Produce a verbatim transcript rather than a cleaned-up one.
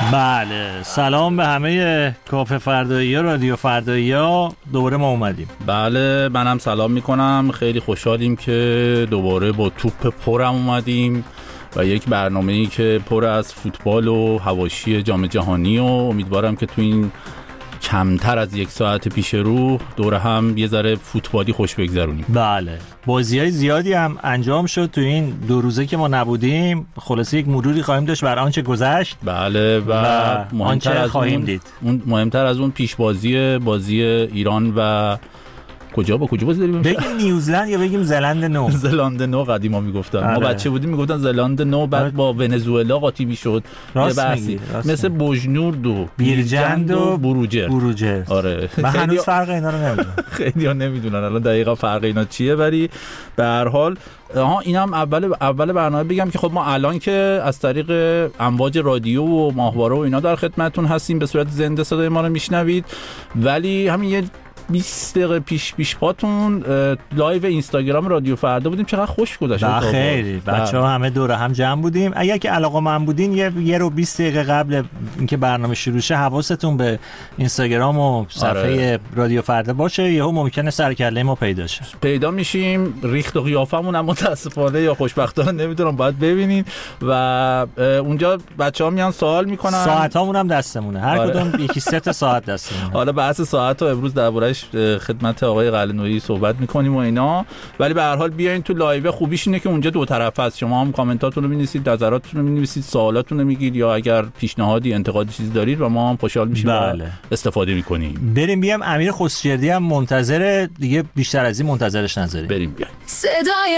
بله، سلام به همه کافه فردایی ها، رادیو فردایی ها. دوباره ما اومدیم. بله، منم سلام میکنم. خیلی خوشحالیم که دوباره با توپ پرم اومدیم و یک برنامه‌ای که پر از فوتبال و حواشی جام جهانی و امیدوارم که تو این کمتر از یک ساعت پیش رو دوره هم یه ذره فوتبالی خوش بگذرونیم. بله، بازی‌های زیادی هم انجام شد تو این دو روزه که ما نبودیم. خلاصه یک مروری خواهیم داشت بر آنچه گذشت. بله و, و مهمتر از خواهیم اون دید. اون مهمتر از اون پیش بازی بازی ایران و کجا با کجا بازی داریم؟ بگیم نیوزلند یا بگیم زلند نو؟ زلند نو قدیما میگفتن. ما بچه بودیم میگفتن زلند نو، بعد با ونزوئلا قاطی میشد. راست میگی. مثل بوجنورد و بیرجند و بروجر. بروجر. آره. من هنوز فرق اینا رو نمیدونم. خیلی‌ها نمیدونن الان دقیقاً فرق اینا چیه، ولی به هر حال ها اینم اول اول برنامه بگم که خب ما الان که از طریق امواج رادیو و ماهواره و اینا در خدمتتون هستیم، به صورت زنده صدای ما رو میشنوید، ولی همین یه بیست دقیقه پیش پیش پاتون لایو اینستاگرام رادیو فردا بودیم. چقدر خوش گذشت. خیلی بچه‌ها همه دور هم جمع بودیم. اگر که علاقه‌مند بودین یه یه رو بیست دقیقه قبل اینکه برنامه شروع شه حواستون به اینستاگرام و صفحه آره. رادیو فردا باشه. یهو ممکنه سر کله ما پیدا شه. پیدا میشیم. ریخت و قیافمون هم متاسفانه یا خوشبختانه نمیدونم، باید ببینین و اونجا بچه‌ها میان سوال میکنن. ساعتامون هم دستمونه. هر آره. کدوم یکی سه تا ساعت دستمونه. حالا بحث ساعت رو امروز درباره خدمت آقای قلنویی صحبت میکنیم و اینا، ولی به هر حال بیاین تو لایو. خوبیش اینه که اونجا دو طرفه است. شما هم کامنتاتون رو می‌نویسید، نظراتتون رو می‌نویسید، سوالاتون رو میگید یا اگر پیشنهادی انتقادی چیزی دارید و ما هم خوشحال میشیم بله. استفاده میکنیم. بریم بیام. امیر خسروردی هم منتظر دیگه، بیشتر از این منتظرش نذاریم. بریم بیایم. صدای